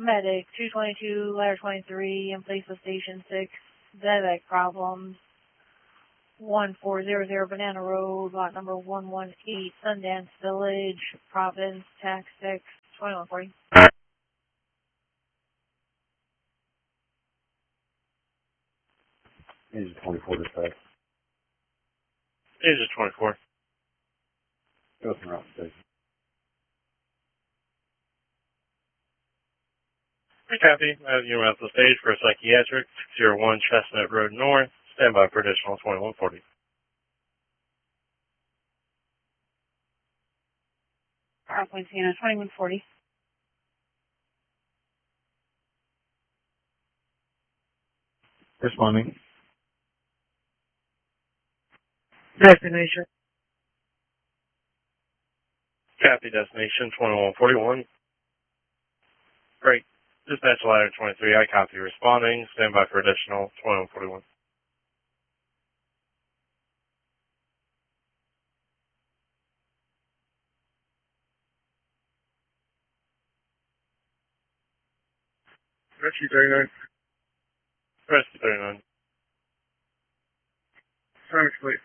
Medic 222, ladder 23, in place of station 6, Zedek problems. 1400 Banana Road, lot number 118, Sundance Village, Province, tax 6, 2140. Agent 24 dispatch. Agent 24. Go from route station. Copy. You're at the stage for psychiatric, 601 Chestnut Road North. Stand by for additional 2140. PowerPoint Sienna 2140. Responding. Destination. Copy. Destination 2141. Great. Dispatch ladder 23. I copy. Responding. Stand by for additional 2141. Rescue 39. Rescue 39. Time complete.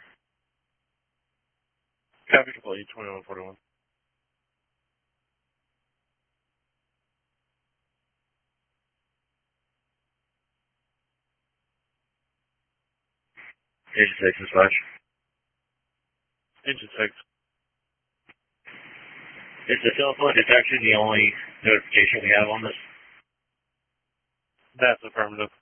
Copy complete. 2141. Agent 6 dispatch. Agent 6. Is the telephone detection the only notification we have on this? That's affirmative.